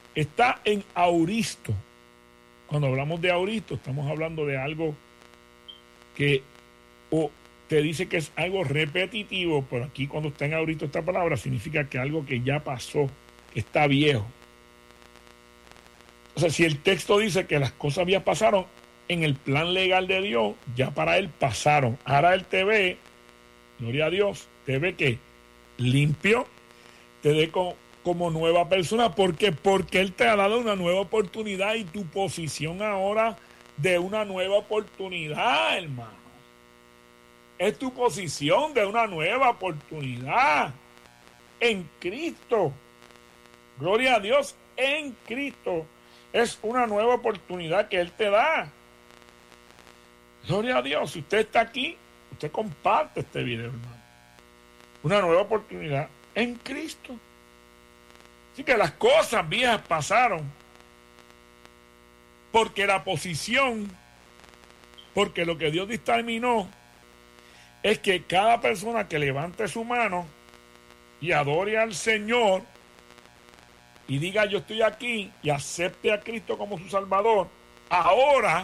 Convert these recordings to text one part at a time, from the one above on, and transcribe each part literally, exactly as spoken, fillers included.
está en auristo. Cuando hablamos de auristo, estamos hablando de algo que o te dice que es algo repetitivo, pero aquí cuando está en auristo esta palabra significa que algo que ya pasó, que está viejo. O sea, si el texto dice que las cosas ya pasaron, en el plan legal de Dios, ya para él pasaron. Ahora él te ve, gloria a Dios, te ve que limpio, te ve como, como nueva persona. ¿Por qué? Porque él te ha dado una nueva oportunidad y tu posición ahora de una nueva oportunidad, hermano. Es tu posición de una nueva oportunidad en Cristo. Gloria a Dios, en Cristo. Es una nueva oportunidad que Él te da. Gloria a Dios. Si usted está aquí, usted comparte este video, hermano. Una nueva oportunidad en Cristo. Así que las cosas viejas pasaron. Porque la posición, porque lo que Dios determinó es que cada persona que levante su mano y adore al Señor y diga yo estoy aquí y acepte a Cristo como su Salvador, ahora,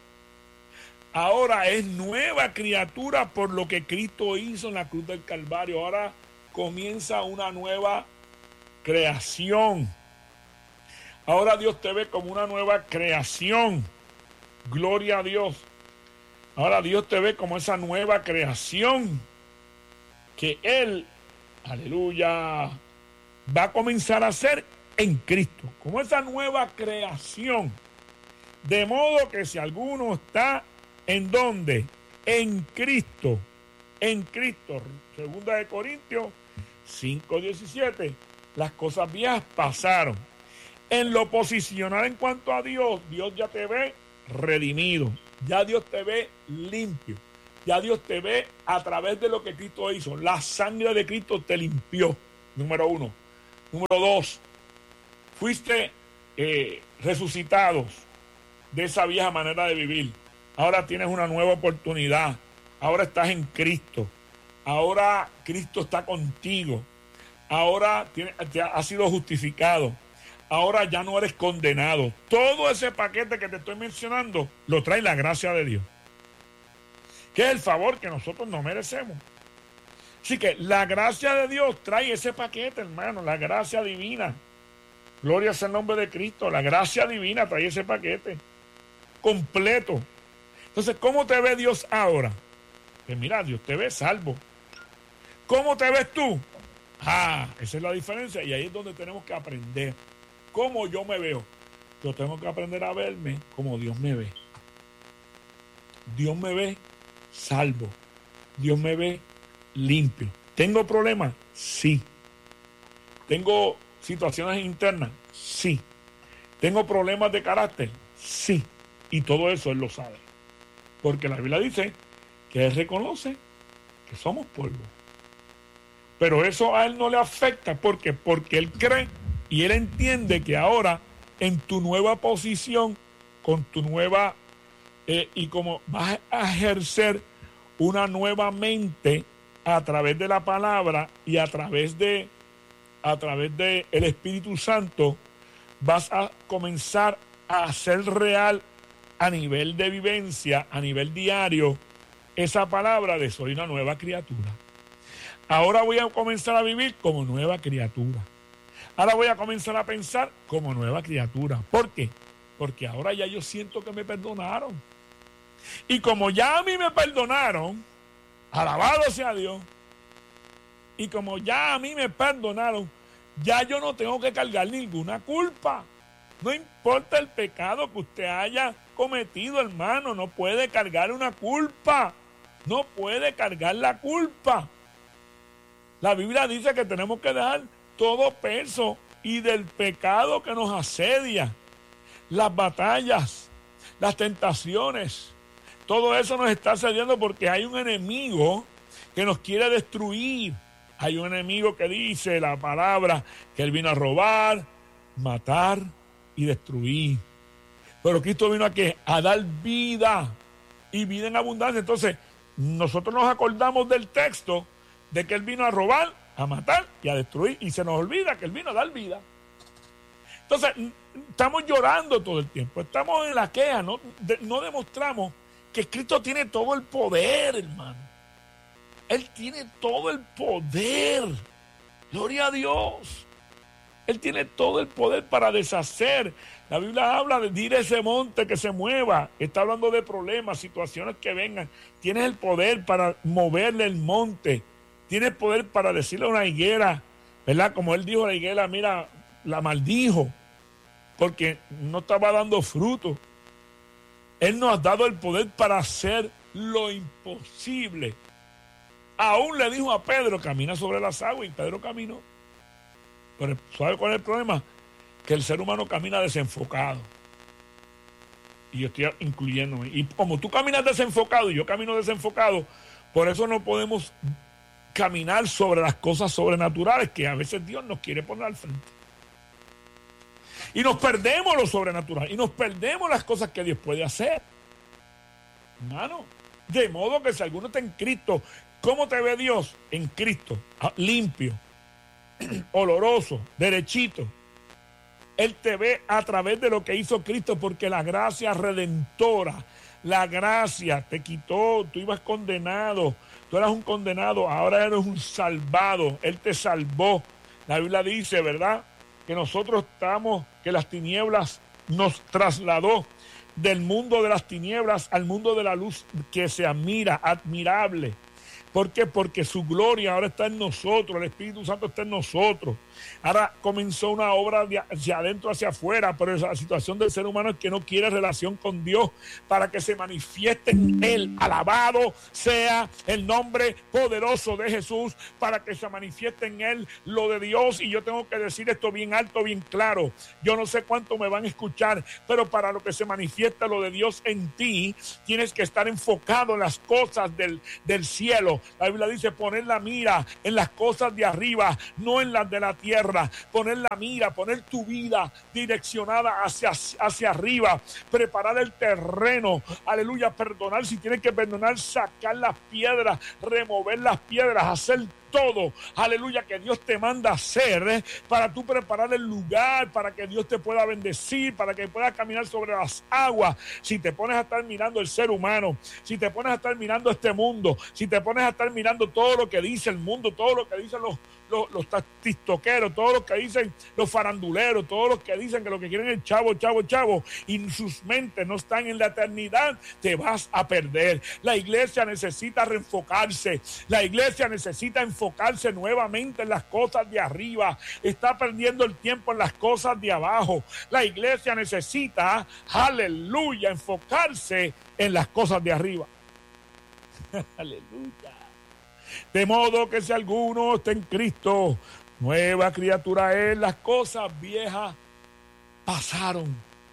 ahora es nueva criatura por lo que Cristo hizo en la cruz del Calvario. Ahora comienza una nueva creación. Ahora Dios te ve como una nueva creación. Gloria a Dios. Ahora Dios te ve como esa nueva creación que Él, aleluya, va a comenzar a hacer en Cristo. Como esa nueva creación. De modo que si alguno está en donde, en Cristo, en Cristo, segunda de Corintios cinco diecisiete, las cosas viejas pasaron. En lo posicional en cuanto a Dios, Dios ya te ve redimido. Ya Dios te ve limpio. Ya Dios te ve a través de lo que Cristo hizo. La sangre de Cristo te limpió. Número uno. Número dos. Fuiste eh, resucitados de esa vieja manera de vivir. Ahora tienes una nueva oportunidad. Ahora estás en Cristo. Ahora Cristo está contigo. Ahora tiene, te has sido justificado. Ahora ya no eres condenado. Todo ese paquete que te estoy mencionando lo trae la gracia de Dios, que es el favor que nosotros no merecemos. Así que la gracia de Dios trae ese paquete, hermano, la gracia divina. Gloria sea el nombre de Cristo. La gracia divina trae ese paquete completo. Entonces, ¿cómo te ve Dios ahora? Pues mira, Dios te ve salvo. ¿Cómo te ves tú? Ah, esa es la diferencia y ahí es donde tenemos que aprender. ¿Cómo yo me veo? Yo tengo que aprender a verme como Dios me ve. Dios me ve salvo. Dios me ve limpio. ¿Tengo problemas? Sí. ¿Tengo situaciones internas? Sí. ¿Tengo problemas de carácter? Sí. Y todo eso Él lo sabe. Porque la Biblia dice que Él reconoce que somos polvo. Pero eso a Él no le afecta. ¿Por qué? Porque Él cree y Él entiende que ahora en tu nueva posición, con tu nueva, eh, y como vas a ejercer una nueva mente a través de la palabra y a través de, a través de el Espíritu Santo, vas a comenzar a hacer real a nivel de vivencia, a nivel diario, esa palabra de soy una nueva criatura. Ahora voy a comenzar a vivir como nueva criatura. Ahora voy a comenzar a pensar como nueva criatura. ¿Por qué? Porque ahora ya yo siento que me perdonaron. Y como ya a mí me perdonaron, alabado sea Dios, y como ya a mí me perdonaron, ya yo no tengo que cargar ninguna culpa. No importa el pecado que usted haya cometido, hermano, no puede cargar una culpa. No puede cargar la culpa. La Biblia dice que tenemos que dejar todo peso y del pecado que nos asedia, las batallas, las tentaciones, todo eso nos está asediando porque hay un enemigo que nos quiere destruir. Hay un enemigo que dice la palabra que Él vino a robar, matar y destruir. Pero Cristo vino aquí a dar vida y vida en abundancia. Entonces, nosotros nos acordamos del texto de que Él vino a robar, a matar y a destruir, y se nos olvida que Él vino a dar vida. Entonces, estamos llorando todo el tiempo, estamos en la queja, no, de, no demostramos que Cristo tiene todo el poder, hermano. Él tiene todo el poder. Gloria a Dios. Él tiene todo el poder para deshacer. La Biblia habla de dir ese monte que se mueva. Está hablando de problemas, situaciones que vengan. Tienes el poder para moverle el monte. Tienes poder para decirle a una higuera, ¿verdad? Como él dijo a la higuera, mira, la maldijo, porque no estaba dando fruto. Él nos ha dado el poder para hacer lo imposible. Aún le dijo a Pedro, camina sobre las aguas, y Pedro caminó. Pero ¿sabe cuál es el problema? Que el ser humano camina desenfocado. Y yo estoy incluyéndome. Y como tú caminas desenfocado y yo camino desenfocado, por eso no podemos caminar sobre las cosas sobrenaturales que a veces Dios nos quiere poner al frente. Y nos perdemos lo sobrenatural. Y nos perdemos las cosas que Dios puede hacer. Hermano, de modo que si alguno está en Cristo, ¿cómo te ve Dios? En Cristo, limpio, oloroso, derechito. Él te ve a través de lo que hizo Cristo, porque la gracia redentora, la gracia te quitó, tú ibas condenado, tú eras un condenado, ahora eres un salvado, Él te salvó. La Biblia dice, ¿verdad?, que nosotros estamos, que las tinieblas nos trasladó del mundo de las tinieblas al mundo de la luz que se admira, admirable. ¿Por qué? Porque su gloria ahora está en nosotros, el Espíritu Santo está en nosotros. Ahora comenzó una obra de hacia adentro hacia afuera, pero la situación del ser humano es que no quiere relación con Dios para que se manifieste en Él. Alabado sea el nombre poderoso de Jesús, para que se manifieste en Él lo de Dios. Y yo tengo que decir esto bien alto, bien claro. Yo no sé cuánto me van a escuchar, pero para lo que se manifiesta lo de Dios en ti, tienes que estar enfocado en las cosas del, del cielo. La Biblia dice poner la mira en las cosas de arriba, no en las de la tierra. Poner la mira, poner tu vida direccionada hacia, hacia arriba, preparar el terreno, aleluya, perdonar si tienes que perdonar, sacar las piedras, remover las piedras, hacer todo, aleluya, que Dios te manda a hacer, ¿eh? Para tú preparar el lugar, para que Dios te pueda bendecir, para que puedas caminar sobre las aguas. Si te pones a estar mirando el ser humano, si te pones a estar mirando este mundo, si te pones a estar mirando todo lo que dice el mundo, todo lo que dicen los Los, los tistoqueros, todos los que dicen los faranduleros, todos los que dicen que lo que quieren es chavo, chavo, chavo, y sus mentes no están en la eternidad, te vas a perder. La iglesia necesita reenfocarse, la iglesia necesita enfocarse nuevamente en las cosas de arriba, está perdiendo el tiempo en las cosas de abajo. La iglesia necesita, aleluya, enfocarse en las cosas de arriba. Aleluya. De modo que si alguno está en Cristo, nueva criatura es, las cosas viejas pasaron.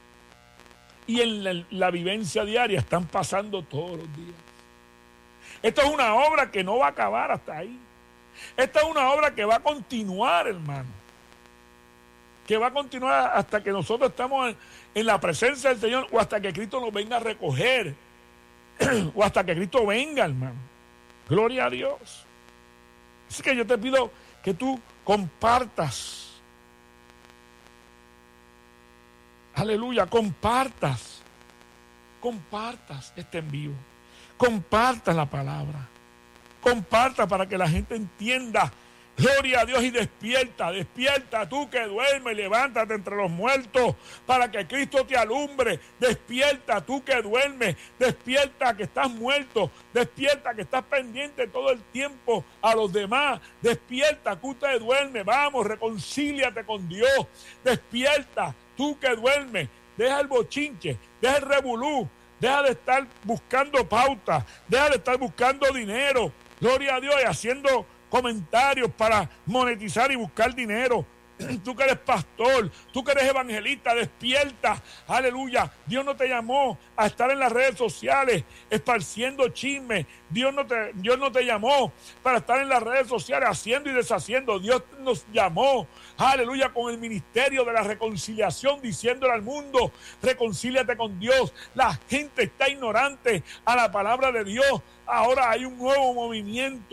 Y en la, la vivencia diaria están pasando todos los días. Esto es una obra que no va a acabar hasta ahí. Esta es una obra que va a continuar, hermano. Que va a continuar hasta que nosotros estamos en, en la presencia del Señor, o hasta que Cristo nos venga a recoger, o hasta que Cristo venga, hermano. Gloria a Dios. Así que yo te pido que tú compartas. Aleluya, compartas. Compartas este en vivo. Compartas la palabra. Comparta para que la gente entienda. Gloria a Dios, y despierta, despierta tú que duermes, levántate entre los muertos para que Cristo te alumbre. Despierta tú que duermes, despierta que estás muerto, despierta que estás pendiente todo el tiempo a los demás. Despierta tú que duermes, vamos, reconcíliate con Dios. Despierta tú que duermes, deja el bochinche, deja el revolú, deja de estar buscando pautas, deja de estar buscando dinero. Gloria a Dios, y haciendo comentarios para monetizar y buscar dinero. Tú que eres pastor, tú que eres evangelista, despierta, aleluya. Dios no te llamó a estar en las redes sociales esparciendo chismes. Dios no te, Dios no te llamó para estar en las redes sociales haciendo y deshaciendo. Dios nos llamó, aleluya, con el ministerio de la reconciliación, diciéndole al mundo, reconcíliate con Dios. La gente está ignorante a la palabra de Dios. Ahora hay un nuevo movimiento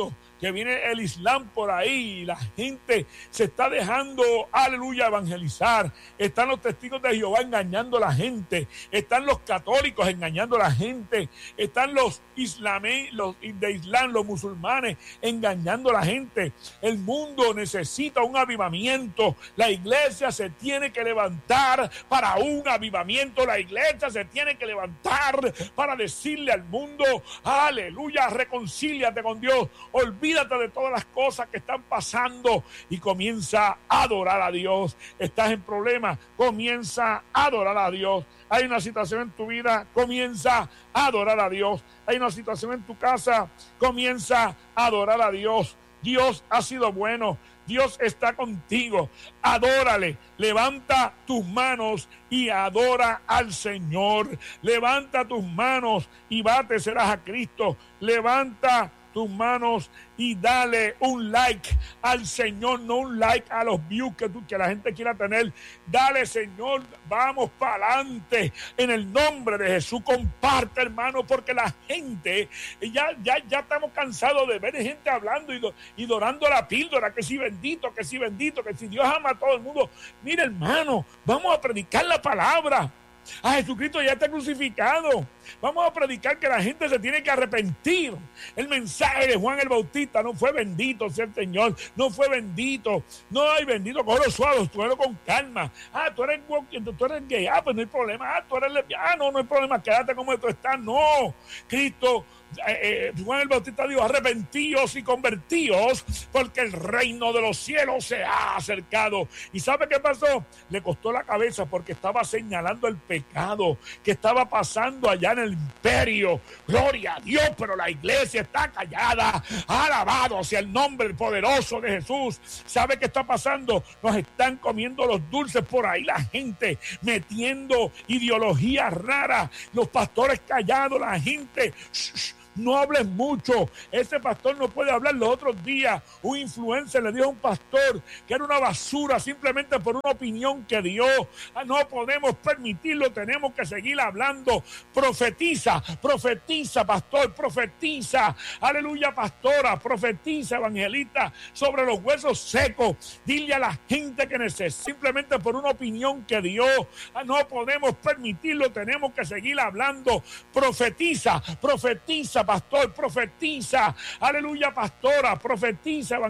que viene el Islam por ahí, la gente se está dejando, aleluya, evangelizar. Están los testigos de Jehová engañando a la gente, están los católicos engañando a la gente, están los islamí, los de Islam, los musulmanes engañando a la gente. El mundo necesita un avivamiento. La iglesia se tiene que levantar para un avivamiento. La iglesia se tiene que levantar para decirle al mundo, aleluya, reconcíliate con Dios, olvídate de todas las cosas que están pasando y comienza a adorar a Dios. Estás en problemas, comienza a adorar a Dios. Hay una situación en tu vida, comienza a adorar a Dios. Hay una situación en tu casa, comienza a adorar a Dios. Dios ha sido bueno, Dios está contigo. Adórale, levanta tus manos y adora al Señor. Levanta tus manos y báteselas a Cristo. Levanta tus manos y dale un like al Señor, no un like a los views que, tú, que la gente quiera tener. Dale, Señor, vamos para adelante en el nombre de Jesús. Comparte, hermano, porque la gente, ya, ya, ya estamos cansados de ver gente hablando y, do, y dorando la píldora, que sí bendito, que sí bendito, que si Dios ama a todo el mundo. Mira, hermano, vamos a predicar la palabra. A Jesucristo ya está crucificado. Vamos a predicar que la gente se tiene que arrepentir. El mensaje de Juan el Bautista no fue bendito sea el Señor, no fue bendito. No hay bendito, cógelo suave, cógelo con calma. Ah, tú eres, tú eres gay, ah, pues no hay problema. Ah, tú eres lesbiana, ah, no, no hay problema, quédate como tú estás. No, Cristo, eh, eh, Juan el Bautista dijo, arrepentíos y convertíos, porque el reino de los cielos se ha acercado. ¿Y sabe qué pasó? Le costó la cabeza porque estaba señalando el pecado que estaba pasando allá en el imperio. Gloria a Dios, pero la iglesia está callada. Alabado sea el nombre poderoso de Jesús. ¿Sabe qué está pasando? Nos están comiendo los dulces por ahí, la gente metiendo ideologías raras, los pastores callados, la gente shh, shh, no hables mucho. Ese pastor no puede hablar. Los otros días un influencer le dijo a un pastor que era una basura simplemente por una opinión que dio. No podemos permitirlo, tenemos que seguir hablando. Profetiza, profetiza, pastor, profetiza. Aleluya, pastora, profetiza, evangelista, sobre los huesos secos. Dile a la gente que necesita, simplemente por una opinión que dio. No podemos permitirlo, tenemos que seguir hablando. Profetiza, profetiza, pastor, profetiza, aleluya, pastora, profetiza,